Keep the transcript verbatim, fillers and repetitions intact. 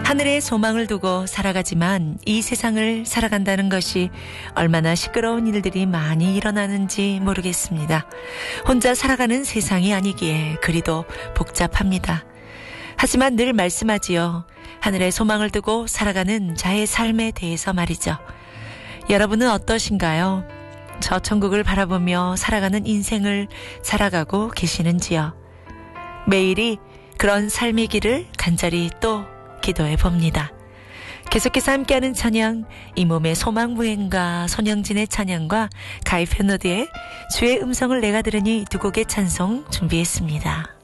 하늘에 소망을 두고 살아가지만 이 세상을 살아간다는 것이 얼마나 시끄러운 일들이 많이 일어나는지 모르겠습니다. 혼자 살아가는 세상이 아니기에 그리도 복잡합니다. 하지만 늘 말씀하지요. 하늘에 소망을 두고 살아가는 자의 삶에 대해서 말이죠. 여러분은 어떠신가요? 저 천국을 바라보며 살아가는 인생을 살아가고 계시는지요? 매일이 그런 삶이기를 간절히 또 기도해 봅니다. 계속해서 함께하는 찬양, 이 몸의 소망무행과 손영진의 찬양과 가이페노드의 주의 음성을 내가 들으니 두 곡의 찬송 준비했습니다.